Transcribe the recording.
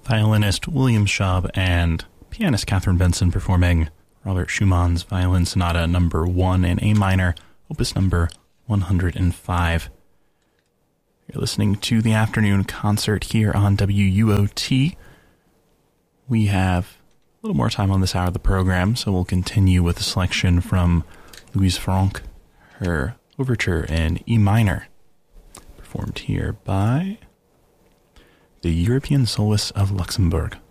violinist William Schaub and pianist Catherine Benson performing Robert Schumann's Violin Sonata number 1 in A minor, opus number 105. You're listening to the afternoon concert here on WUOT. We have a little more time on this hour of the program, so we'll continue with a selection from Louise Franck, her overture in E minor, performed here by the European Soloists of Luxembourg.